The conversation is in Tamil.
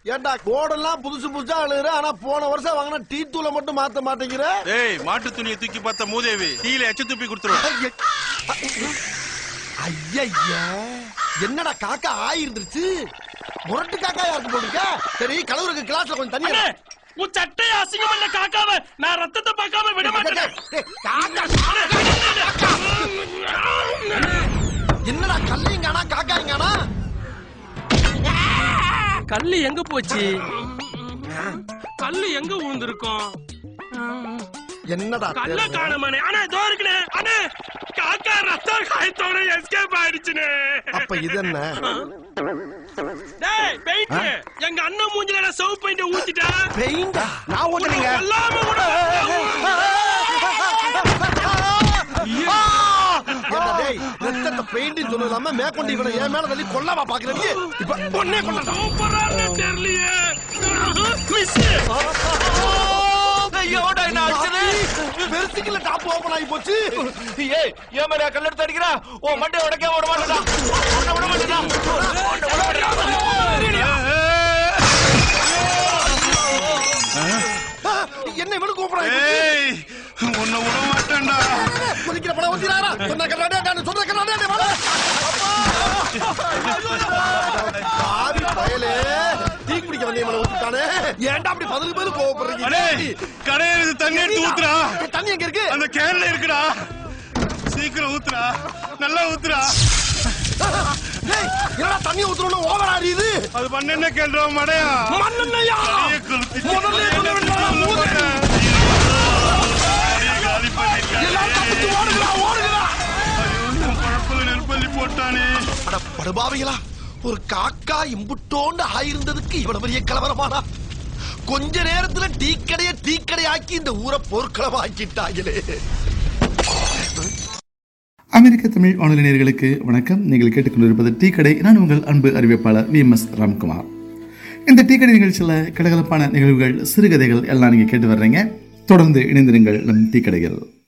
ஏண்டா கோடெல்லாம் புதுசு புதுசா அழுகுற, ஆனா போன வருஷம் வாங்கின டீ தூளை மட்டும் மாத்த மாட்டேங்கிற. ஏய், மாட்டு துணியை தூக்கி பார்த்த மூதேவி டீல எச்ச துப்பி கொடுத்துருவேன். ஐயா, என்னடா காக்கா ஆயிருந்துருச்சு. முரட்டு காக்கா யாருக்கு போட்டுருக்க? சரி, கலவருக்கு கிளாஸ்ல கொஞ்சம் தண்ணி. உன் சட்டையை அசிங்கம் பண்ண காக்காவ நான் ரத்தத்தை பார்க்காம விட மாட்டேன். என்னடா கல்லைங்கானா காக்காய்ங்கானா? கல்லு எங்க போச்சு? கல்லு எங்க விழுந்திருக்கும்? என்னடா கல்ல காணமானே. அண்ணே தோ இருக்குனே. அண்ணே காக்கா ரத்த காயத்தோட எஸ்கேப் ஆயிடுச்சுனே. அப்ப இது என்ன? டேய் பெயிண்ட், எங்க அண்ணன் மூஞ்சில சவு பெயிண்ட் ஊத்திட்டா. பெயிண்ட் நான் ஊத்துறேங்க. எல்லாமே கூட டேய், ரத்தத்தை பெயிண்ட் சொல்லாம மேற்கொண்டு இவனை என் மேல தள்ளி கொல்லவா பாக்குறீங்க? இப்ப பொண்ணே கொல்லடா. சூப்பரான தெரியலையே. மிஸ். ஐயோடா என்ன ஆச்சுது? பெருசுக்குள்ள டாப் ஓபன் ஆகி போச்சு. ஏய், ஏன் மேல கல்லெடுத்து அடிக்கிறா? ஓ மண்டை உடைக்க விட மாட்டேடா. விட மாட்டேடா. என்ன இவனு கூப்பிடுறாங்க? ஏய், உன்னை விட மாட்டேன்டா. குதிக்கிற படம் ஊத்திராரா? சொன்ன கண்ணாடே வாடா. பாவி பயலே, டீ குடிக்க வந்தே மேல ஊத்திட்டானே. ஏன்டா அப்படி பதிலுக்கு பதில் கோவப்படுறீங்க? அடே, கடையில தண்ணி எடுத்து ஊத்துறா. தண்ணி எங்க இருக்கு? அந்த கேன்ல இருக்குடா. சீக்கிரம் ஊத்துறா, நல்லா ஊத்துறா. டேய், என்னடா தண்ணி ஊத்துறோம்னு ஓவர் ஆறியுது? அது பண்ணென்ன கேள்றா மடையா? மண்ணெண்ணெயா? முதல்ல சொல்ல வேண்டாமா? ஊதுறேன். எல்லாரும் தப்பிச்சு ஓடுங்களா, ஓடுங்களா. நெருப்பள்ளி போட்டானே. அட படுபாவிகளா, ஒரு காக்கா இம்புட்டோண்டு ஆயிருந்ததுக்கு இவ்வளவு பெரிய கலவரமானா? கொஞ்ச நேரத்துல டீ கடையாக்கி இந்த ஊரை போர்க்களமாக்கிட்டாங்களே. அமெரிக்க தமிழ் வானொலி நேயர்களுக்கு வணக்கம். நீங்கள் கேட்டுக்கொண்டிருப்பது டீ கடை. நான் உங்கள் அன்பு அறிவிப்பாளர் VMS ராம்குமார். இந்த டீ கடை நிகழ்ச்சியில் கலகலப்பான நிகழ்வுகள், சிறுகதைகள் எல்லாம் நீங்கள் கேட்டு வர்றீங்க. தொடர்ந்து இணைந்திருங்கள் நம் டீ கடைகள்.